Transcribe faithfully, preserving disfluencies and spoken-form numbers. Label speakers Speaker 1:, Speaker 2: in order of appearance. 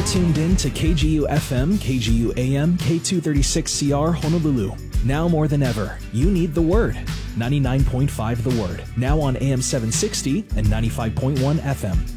Speaker 1: tuned in to K G U F M, K G U A M, K two thirty-six C R Honolulu. Now more than ever, you need the Word. ninety-nine point five The Word. Now on A M seven sixty and ninety-five point one F M.